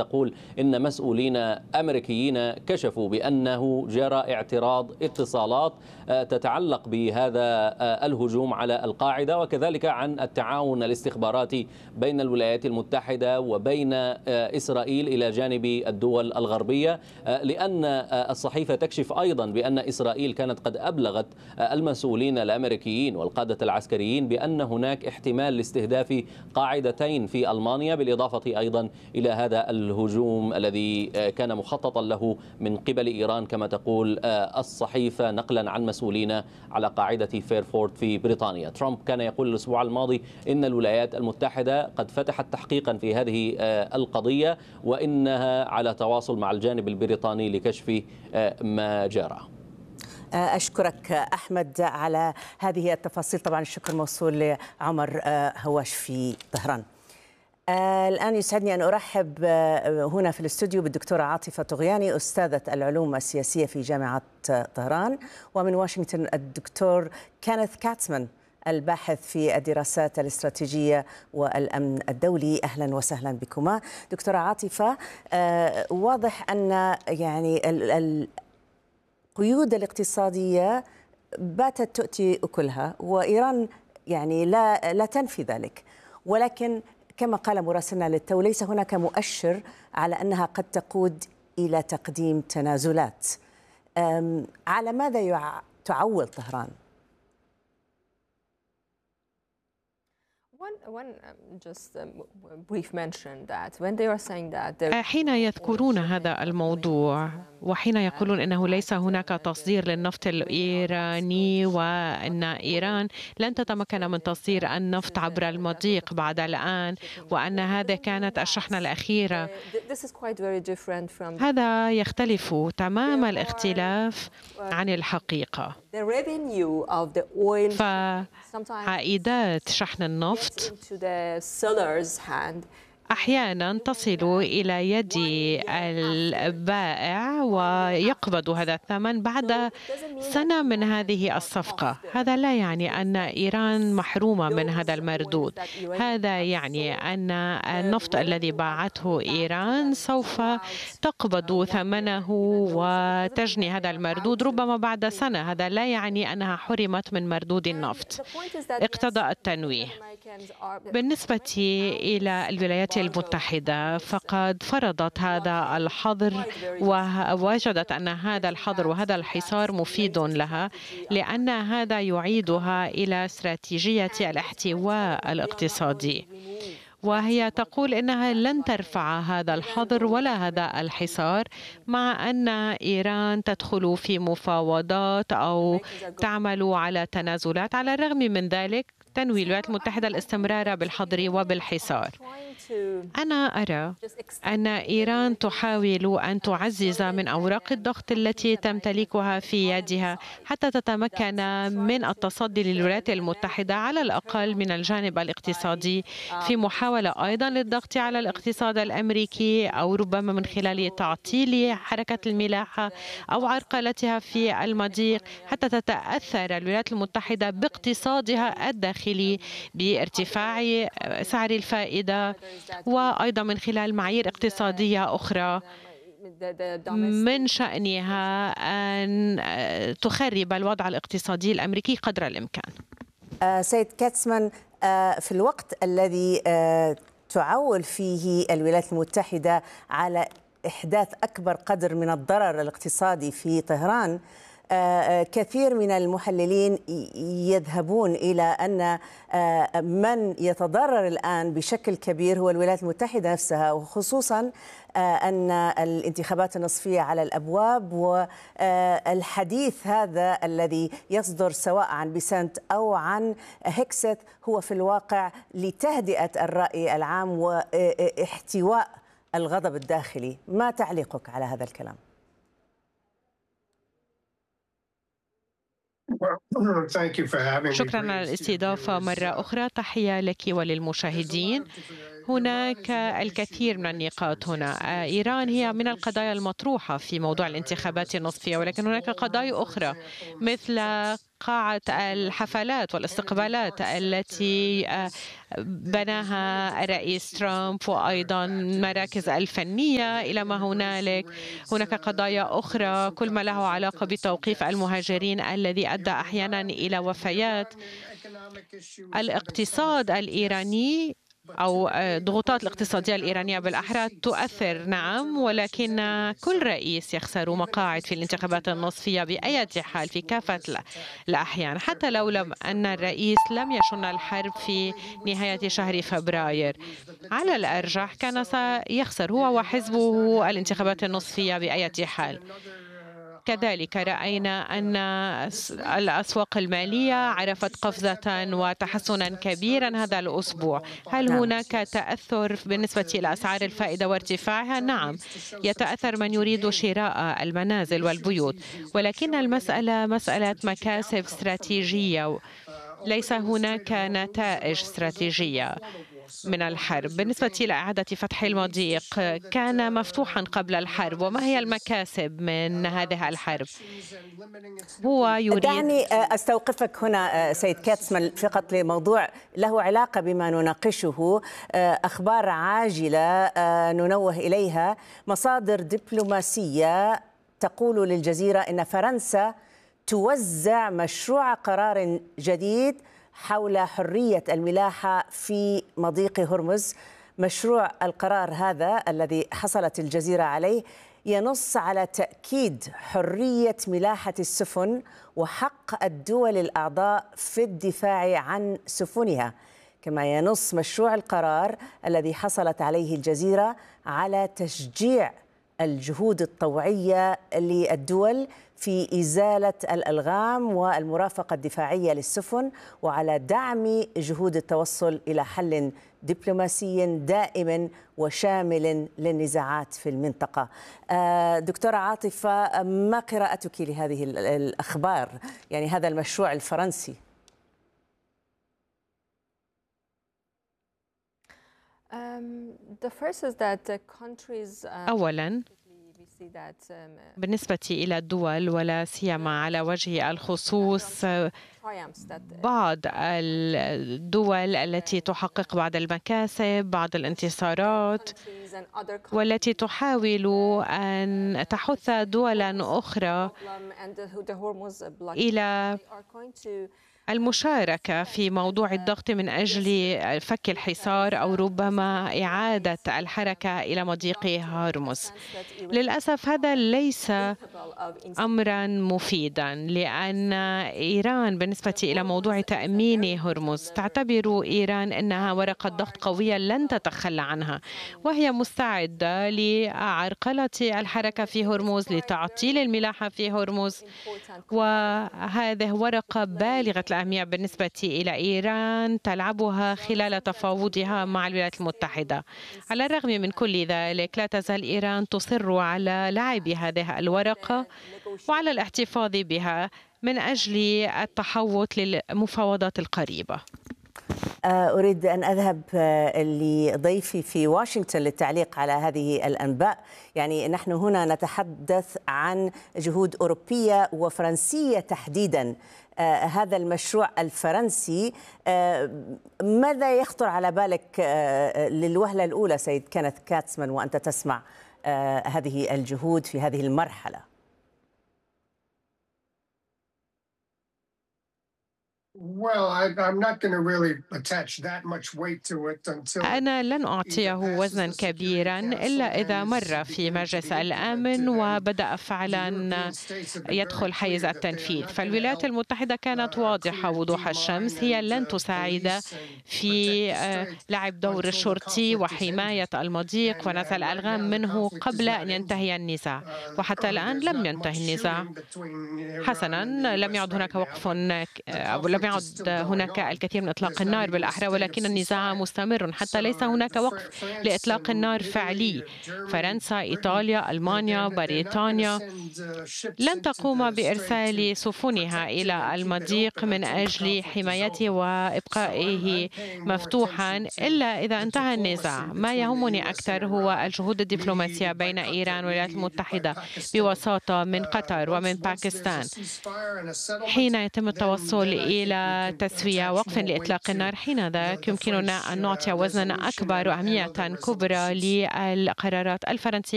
تقول إن مسؤولين أمريكيين كشفوا بأنه جرى اعتراض اتصالات تتعلق بهذا الهجوم على القاعدة، وكذلك عن التعاون الاستخباراتي بين الولايات المتحدة وبين إسرائيل إلى جانب الدول الغربية، لأن الصحيفة تكشف أيضا بأن إسرائيل كانت قد أبلغت المسؤولين الأمريكيين والقادة العسكريين بأن هناك احتمال لاستهداف قاعدتين في ألمانيا، بالإضافة أيضا إلى هذا الهجوم الذي كان مخططا له من قبل إيران كما تقول الصحيفة نقلا عن مسؤولين على قاعدة فيرفورد في بريطانيا. ترامب كان يقول الأسبوع الماضي إن الولايات المتحدة قد فتحت تحقيقا في هذه القضية وإنها على تواصل مع الجانب البريطاني لكشف ما جرى. أشكرك أحمد على هذه التفاصيل، طبعا الشكر موصول لعمر هواش في طهران. الآن يسعدني أن أرحب هنا في الاستوديو بالدكتورة عاطفة طغياني، أستاذة العلوم السياسية في جامعة طهران، ومن واشنطن الدكتور كينيث كاتسمان الباحث في الدراسات الاستراتيجية والأمن الدولي. أهلا وسهلا بكما. دكتورة عاطفة، واضح أن يعني القيود الاقتصادية باتت تؤتي أكلها، وإيران يعني لا تنفي ذلك، ولكن كما قال مراسلنا للتو ليس هناك مؤشر على أنها قد تقود إلى تقديم تنازلات. على ماذا تعول طهران؟ حين يذكرون هذا الموضوع وحين يقولون أنه ليس هناك تصدير للنفط الإيراني وأن إيران لن تتمكن من تصدير النفط عبر المضيق بعد الآن وأن هذا كانت الشحنة الأخيرة، هذا يختلف تمام الاختلاف عن الحقيقة. فعائدات شحن النفط أحيانا تصل إلى يد البائع ويقبض هذا الثمن بعد سنة من هذه الصفقة. هذا لا يعني أن إيران محرومة من هذا المردود، هذا يعني أن النفط الذي باعته إيران سوف تقبض ثمنه وتجني هذا المردود ربما بعد سنة. هذا لا يعني أنها حرمت من مردود النفط. اقتضى التنويه. بالنسبة إلى الولايات المتحدة فقد فرضت هذا الحظر ووجدت أن هذا الحظر وهذا الحصار مفيد لها، لأن هذا يعيدها إلى استراتيجية الاحتواء الاقتصادي، وهي تقول إنها لن ترفع هذا الحظر ولا هذا الحصار مع أن إيران تدخل في مفاوضات أو تعمل على تنازلات. على الرغم من ذلك تنوي الولايات المتحدة الاستمرار بالحظر وبالحصار. أنا أرى أن إيران تحاول أن تعزز من أوراق الضغط التي تمتلكها في يدها حتى تتمكن من التصدي للولايات المتحدة على الأقل من الجانب الاقتصادي، في محاولة أيضا للضغط على الاقتصاد الأمريكي أو ربما من خلال تعطيل حركة الملاحة أو عرقلتها في المضيق حتى تتأثر الولايات المتحدة باقتصادها الداخلي بارتفاع سعر الفائدة، وأيضا من خلال معايير اقتصادية أخرى من شأنها أن تخرب الوضع الاقتصادي الأمريكي قدر الإمكان. سيد كاتسمان، في الوقت الذي تعول فيه الولايات المتحدة على إحداث أكبر قدر من الضرر الاقتصادي في طهران، كثير من المحللين يذهبون إلى أن من يتضرر الآن بشكل كبير هو الولايات المتحدة نفسها، وخصوصا أن الانتخابات النصفية على الأبواب، والحديث هذا الذي يصدر سواء عن بيسنت أو عن هيكست هو في الواقع لتهدئة الرأي العام واحتواء الغضب الداخلي. ما تعليقك على هذا الكلام؟ شكرا على الاستضافة مرة أخرى، تحية لك وللمشاهدين. هناك الكثير من النقاط هنا. إيران هي من القضايا المطروحة في موضوع الانتخابات النصفية، ولكن هناك قضايا أخرى مثل قاعة الحفلات والاستقبالات التي بناها الرئيس ترامب، وأيضا مراكز الفنية إلى ما هنالك. هناك قضايا أخرى كل ما له علاقة بتوقيف المهاجرين الذي أدى أحيانا إلى وفيات. الاقتصاد الإيراني أو الضغوطات الاقتصادية الإيرانية بالأحرى تؤثر، نعم، ولكن كل رئيس يخسر مقاعد في الانتخابات النصفية بأي حال في كافة الأحيان، حتى لو أن الرئيس لم يشن الحرب في نهاية شهر فبراير. على الأرجح كان سيخسر هو وحزبه الانتخابات النصفية بأي حال. كذلك رأينا أن الأسواق المالية عرفت قفزة وتحسنا كبيرا هذا الأسبوع. هل هناك تأثر بالنسبة إلى أسعار الفائدة وارتفاعها؟ نعم، يتأثر من يريد شراء المنازل والبيوت، ولكن المسألة مسألة مكاسب استراتيجية، ليس هناك نتائج استراتيجية من الحرب. بالنسبة إلى إعادة فتح المضيق، كان مفتوحا قبل الحرب، وما هي المكاسب من هذه الحرب؟ هو يريد. دعني أستوقفك هنا سيد كاتسمان فقط لموضوع له علاقة بما نناقشه. أخبار عاجلة ننوه إليها. مصادر دبلوماسية تقول للجزيرة إن فرنسا توزع مشروع قرار جديد حول حرية الملاحة في مضيق هرمز. مشروع القرار هذا الذي حصلت الجزيرة عليه ينص على تأكيد حرية ملاحة السفن وحق الدول الأعضاء في الدفاع عن سفنها. كما ينص مشروع القرار الذي حصلت عليه الجزيرة على تشجيع الجهود الطوعية للدول في إزالة الألغام والمرافقة الدفاعية للسفن، وعلى دعم جهود التوصل إلى حل دبلوماسي دائم وشامل للنزاعات في المنطقة. دكتورة عاطفة، ما قراءتك لهذه الأخبار، يعني هذا المشروع الفرنسي؟ أولاً، بالنسبة إلى الدول ولا سيما على وجه الخصوص بعض الدول التي تحقق بعض المكاسب، بعض الانتصارات، والتي تحاول أن تحث دولا أخرى إلى المشاركة في موضوع الضغط من أجل فك الحصار أو ربما إعادة الحركة إلى مضيق هرمز. للأسف هذا ليس أمرا مفيدا، لأن إيران بالنسبة إلى موضوع تأمين هرمز تعتبر إيران أنها ورقة ضغط قوية لن تتخلى عنها، وهي مستعدة لعرقلة الحركة في هرمز، لتعطيل الملاحة في هرمز، وهذه ورقة بالغة الأهمية بالنسبة إلى إيران تلعبها خلال تفاوضها مع الولايات المتحدة. على الرغم من كل ذلك لا تزال إيران تصر على لعب هذه الورقة وعلى الاحتفاظ بها من أجل التحوط للمفاوضات القريبة. أريد أن أذهب لضيفي في واشنطن للتعليق على هذه الأنباء. يعني نحن هنا نتحدث عن جهود أوروبية وفرنسية تحديدا. هذا المشروع الفرنسي ماذا يخطر على بالك للوهلة الأولى سيد كينيث كاتسمان وأنت تسمع هذه الجهود في هذه المرحلة؟ أنا لن أعطيه وزنا كبيرا إلا إذا مر في مجلس الأمن وبدأ فعلا يدخل حيز التنفيذ. فالولايات المتحدة كانت واضحة وضوح الشمس، هي لن تساعد في لعب دور الشرطي وحماية المضيق ونزع الألغام منه قبل أن ينتهي النزاع، وحتى الآن لم ينتهي النزاع. حسنا، لم يعد هناك وقف أو لم يعد هناك الكثير من إطلاق النار بالأحرى، ولكن النزاع مستمر حتى ليس هناك وقف لإطلاق النار فعلي. فرنسا، إيطاليا، ألمانيا، بريطانيا لن تقوم بإرسال سفنها إلى المضيق من أجل حمايته وإبقائه مفتوحا إلا إذا انتهى النزاع. ما يهمني أكثر هو الجهود الدبلوماسية بين إيران والولايات المتحدة بوساطة من قطر ومن باكستان. حين يتم التوصل إلى تسوية وقف لإطلاق النار، حينذاك يمكننا أن نعطي وزنا أكبر وأهمية كبرى للقرارات الفرنسية